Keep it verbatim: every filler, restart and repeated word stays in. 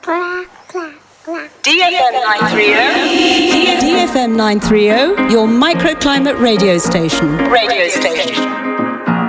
D F M nine thirty. D F M nine thirty, your microclimate radio station. Radio station.